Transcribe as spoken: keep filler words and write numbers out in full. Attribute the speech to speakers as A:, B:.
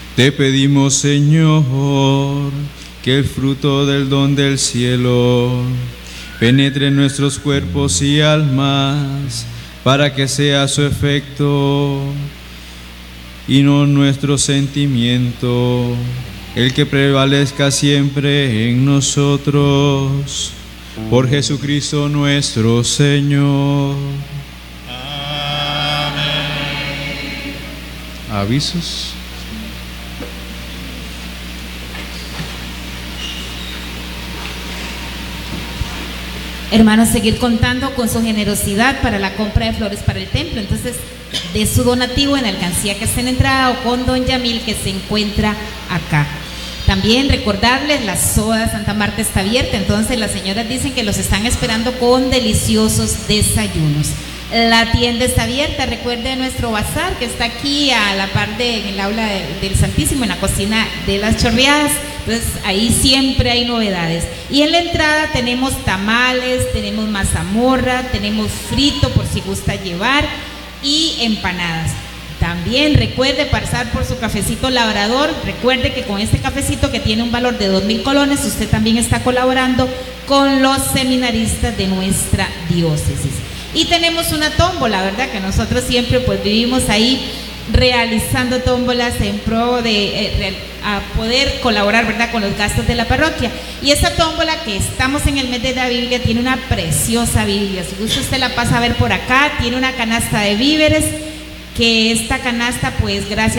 A: Te pedimos, Señor, que el fruto del don del cielo penetre en nuestros cuerpos y almas, para que sea su efecto y no nuestro sentimiento el que prevalezca siempre en nosotros. Por Jesucristo nuestro Señor.
B: Amén.
A: Avisos.
C: Hermanos, seguir contando con su generosidad para la compra de flores para el templo. Entonces, de su donativo en la alcancía que está en la entrada o con don Yamil, que se encuentra acá. También recordarles, la soda Santa Marta está abierta, entonces las señoras dicen que los están esperando con deliciosos desayunos. La tienda está abierta, recuerde nuestro bazar que está aquí a la par de, en el aula de, del Santísimo, en la cocina de las Chorreadas. Entonces ahí siempre hay novedades. Y en la entrada tenemos tamales, tenemos mazamorra, tenemos frito por si gusta llevar y empanadas. También recuerde pasar por su cafecito Labrador. Recuerde que con este cafecito, que tiene un valor de dos mil colones, usted también está colaborando con los seminaristas de nuestra diócesis. Y tenemos una tómbola, ¿verdad? Que nosotros siempre pues vivimos ahí realizando tómbolas en pro de eh, a poder colaborar, ¿verdad?, con los gastos de la parroquia. Y esta tómbola, que estamos en el mes de la Biblia, tiene una preciosa Biblia. Si gusta, usted la pasa a ver por acá. Tiene una canasta de víveres, que esta canasta, pues gracias